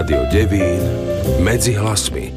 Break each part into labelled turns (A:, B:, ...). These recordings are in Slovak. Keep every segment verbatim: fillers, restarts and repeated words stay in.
A: Rádio Devín medzi hlasmi.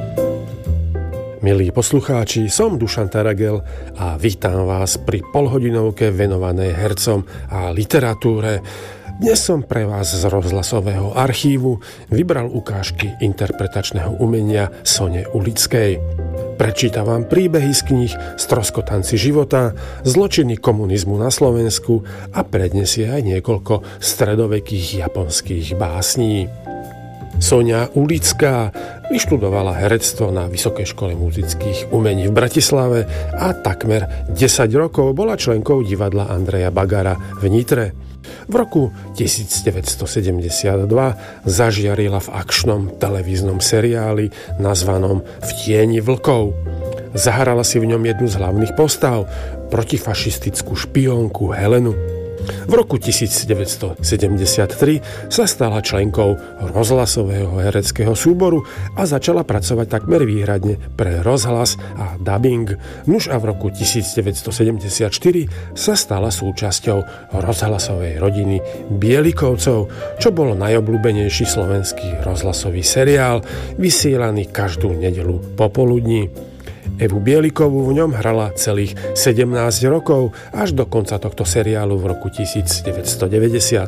B: Milí poslucháči, som Dušan Taragel a vítam vás pri polhodinovke venovanej hercom a literatúre. Dnes som pre vás z rozhlasového archívu vybral ukážky interpretačného umenia Sone Ulickej. Prečítam vám príbehy z kníh Stroskotanci života, Zločiny komunizmu na Slovensku a prednesie aj niekoľko stredovekých japonských básní. Soňa Ulická vyštudovala herectvo na Vysokej škole muzických umení v Bratislave a takmer desať rokov bola členkou divadla Andreja Bagara v Nitre. V roku devätnásťstosedemdesiatdva zažiarila v akčnom televíznom seriáli nazvanom V tieni vlkov. Zahrala si v ňom jednu z hlavných postav, protifašistickú špiónku Helenu. V roku devätnásťstosedemdesiattri sa stala členkou rozhlasového hereckého súboru a začala pracovať takmer výhradne pre rozhlas a dubbing. Nuž a v roku devätnásťstosedemdesiatštyri sa stala súčasťou rozhlasovej rodiny Bielikovcov, čo bol najobľúbenejší slovenský rozhlasový seriál, vysielaný každú nedeľu popoludní. Evu Bielikovú v ňom hrala celých sedemnásť rokov až do konca tohto seriálu v roku devätnásťstodeväťdesiat.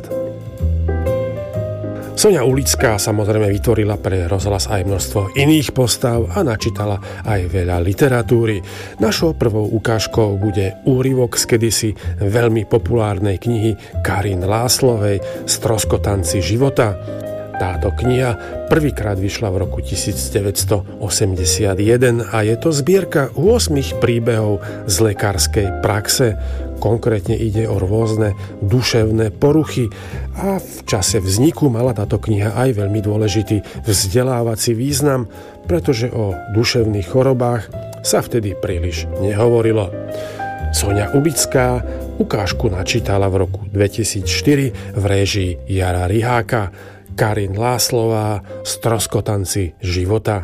B: Soňa Ulická samozrejme vytvorila pre rozhlas aj množstvo iných postav a načítala aj veľa literatúry. Našou prvou ukážkou bude úryvok z kedysi veľmi populárnej knihy Karin Láslovej Stroskotanci života. Táto kniha prvýkrát vyšla v roku devätnásťstoosemdesiatjeden a je to zbierka ôsmich príbehov z lekárskej praxe. Konkrétne ide o rôzne duševné poruchy a v čase vzniku mala táto kniha aj veľmi dôležitý vzdelávací význam, pretože o duševných chorobách sa vtedy príliš nehovorilo. Soňa Ulická ukážku načítala v roku dvetisícštyri v réžii Jara Riháka. Karin Láslová, Stroskotanci života.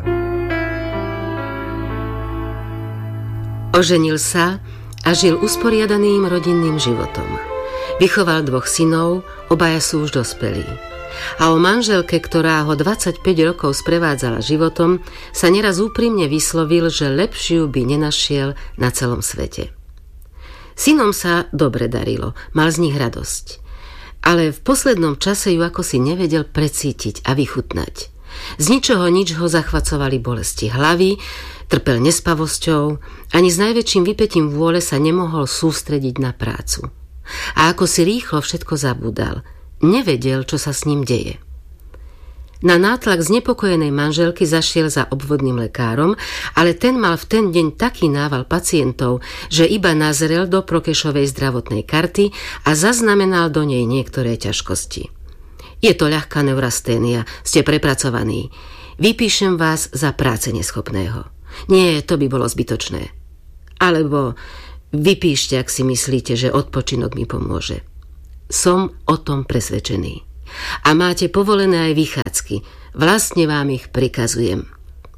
C: Oženil sa a žil usporiadaným rodinným životom. Vychoval dvoch synov, obaja sú už dospelí. A o manželke, ktorá ho dvadsaťpäť rokov sprevádzala životom, sa neraz úprimne vyslovil, že lepšiu by nenašiel na celom svete. Synom sa dobre darilo, mal z nich radosť. Ale v poslednom čase ju ako si nevedel precítiť a vychutnať. Z ničoho nič ho zachvacovali bolesti hlavy, trpel nespavosťou, ani s najväčším vypätím vôle sa nemohol sústrediť na prácu. A ako si rýchlo všetko zabúdal, nevedel, čo sa s ním deje. Na nátlak znepokojenej manželky zašiel za obvodným lekárom, ale ten mal v ten deň taký nával pacientov, že iba nazrel do Prokešovej zdravotnej karty a zaznamenal do nej niektoré ťažkosti. Je to ľahká neurasténia, ste prepracovaní. Vypíšem vás za práce neschopného. Nie, to by bolo zbytočné. Alebo vypíšte, ak si myslíte, že odpočinok mi pomôže. Som o tom presvedčený. A máte povolené aj vychádzky. Vlastne vám ich prikazujem.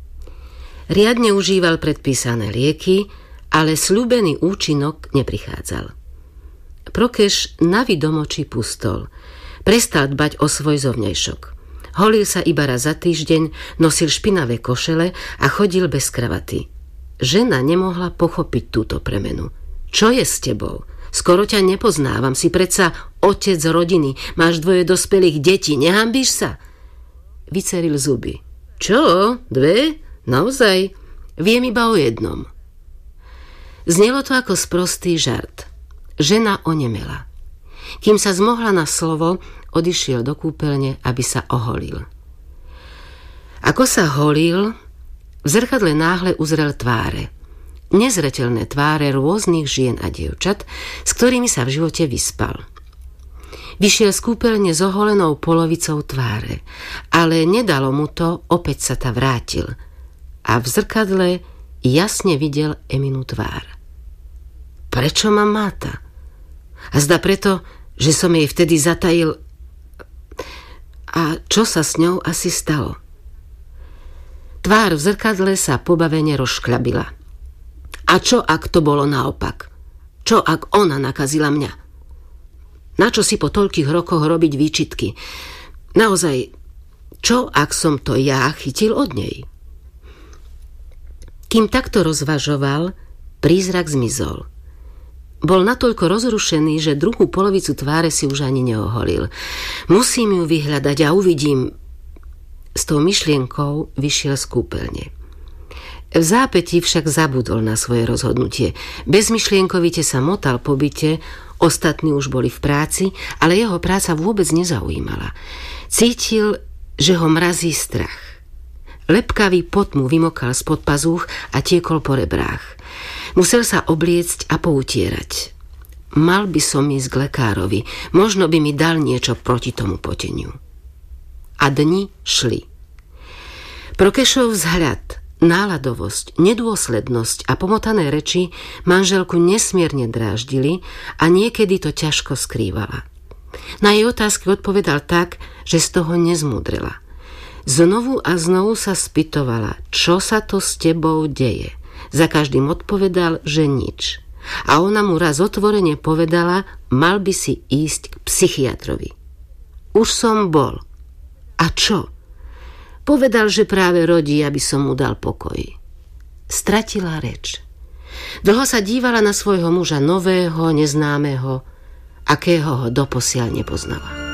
C: Riadne užíval predpísané lieky, ale sľúbený účinok neprichádzal. Prokeš navidom očí pustol. Prestal dbať o svoj zovňajšok. Holil sa iba raz za týždeň, nosil špinavé košele a chodil bez kravaty. Žena nemohla pochopiť túto premenu. Čo je s tebou? Skoro ťa nepoznávam, si predsa otec rodiny, máš dvoje dospelých detí, nehambíš sa? Vyceril zuby. Čo? Dve? Naozaj? Viem iba o jednom. Znelo to ako sprostý žart. Žena onemela. Kým sa zmohla na slovo, odišiel do kúpeľne, aby sa oholil. Ako sa holil, v zrkadle náhle uzrel tváre. Nezreteľné tváre rôznych žien a dievčat, s ktorými sa v živote vyspal. Vyšiel z kúpeľne s oholenou polovicou tváre, ale nedalo mu to, opäť sa ta vrátil a v zrkadle jasne videl Eminu tvár. Prečo ma máta? A zdá preto, že som jej vtedy zatajil. A čo sa s ňou asi stalo? Tvár v zrkadle sa pobavene rozšklabila. A čo, ak to bolo naopak? Čo, ak ona nakazila mňa? Na čo si po toľkých rokoch robiť výčitky? Naozaj, Čo, ak som to ja chytil od nej? Kým takto rozvažoval, prízrak zmizol. Bol natoľko rozrušený, že druhú polovicu tváre si už ani neoholil. Musím ju vyhľadať a uvidím. S tou myšlienkou vyšiel z kúpeľne. V zápätí však zabudol na svoje rozhodnutie. Bezmyšlienkovite sa motal po byte, ostatní už boli v práci, ale jeho práca vôbec nezaujímala. Cítil, že ho mrazí strach. Lepkavý pot mu vymokal spod pazúch a tiekol po rebrách. Musel sa obliecť a poutierať. Mal by som ísť k lekárovi, možno by mi dal niečo proti tomu poteniu. A dni šli. Prokešov vzhľad, náladovosť, nedôslednosť a pomotané reči manželku nesmierne dráždili a niekedy to ťažko skrývala. Na jej otázky odpovedal tak, že z toho nezmúdrela. Znovu a znovu sa spytovala, čo sa to s tebou deje. Za každým odpovedal, že nič. A ona mu raz otvorene povedala, mal by si ísť k psychiatrovi. Už som bol. A čo? Povedal, že práve rodí, aby som mu dal pokoj. Stratila reč. Dlho sa dívala na svojho muža nového, neznámeho, akého ho doposiaľ nepoznala.